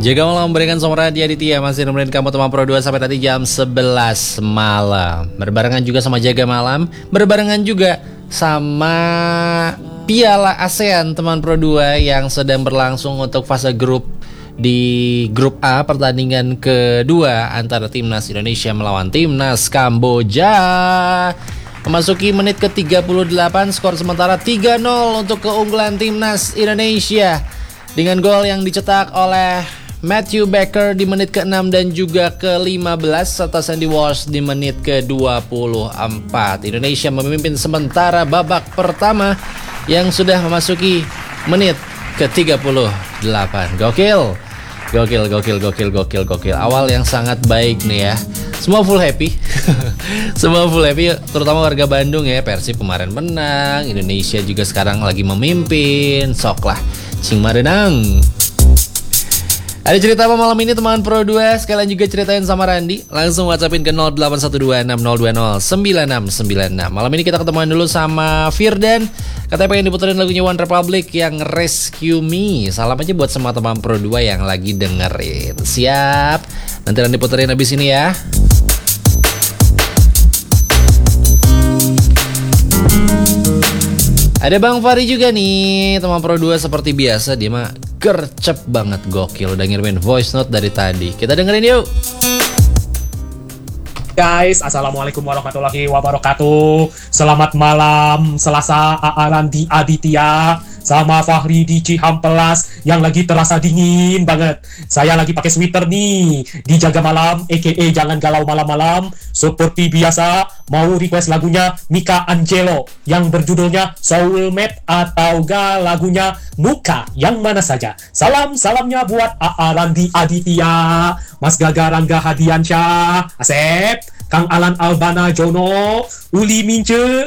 Jaga malam memberikan suara di Aditya masih nemenin kamu teman Pro 2 sampai nanti jam 11 malam. Berbarengan juga sama Jaga Malam, berbarengan juga sama Piala ASEAN teman Pro 2 yang sedang berlangsung untuk fase grup. Di grup A pertandingan kedua antara Timnas Indonesia melawan Timnas Kamboja. Memasuki menit ke-38, skor sementara 3-0 untuk keunggulan Timnas Indonesia. Dengan gol yang dicetak oleh Matthew Baker di menit ke-6 dan juga ke-15 serta Sandy Walsh di menit ke-24. Indonesia memimpin sementara babak pertama yang sudah memasuki menit ke-38. Gokil. Awal yang sangat baik nih ya. Semua full happy. Semua full happy, terutama warga Bandung ya. Persib kemarin menang, Indonesia juga sekarang lagi memimpin. Sok lah Cing Marenang. Ada cerita apa malam ini teman Pro 2? Sekalian juga ceritain sama Randi. Langsung WhatsAppin ke 081260209696. Malam ini kita ketemuan dulu sama Firdan. Katanya pengen diputerin lagunya One Republic yang Rescue Me. Salam aja buat semua teman Pro 2 yang lagi dengerin. Siap. Nanti Randi puterin abis ini ya. Ada Bang Fari juga nih, teman Pro 2 seperti biasa. Dia mah gercep banget, gokil. Udah ngirimin voice note dari tadi. Kita dengerin yuk. Guys, assalamualaikum warahmatullahi wabarakatuh. Selamat malam Selasa, Randi Aditya sama Fahri di Cihampelas yang lagi terasa dingin banget. Saya lagi pakai sweater nih di Jaga Malam, aka Jangan Galau Malam-Malam. Seperti biasa, mau request lagunya Mika Angelo yang berjudulnya Soulmate atau lagunya Muka, yang mana saja. Salamnya buat Randi Aditya, Mas Gaga Rangga Hadiansyah, Asep, Kang Alan Albana Jono, Uli Mince,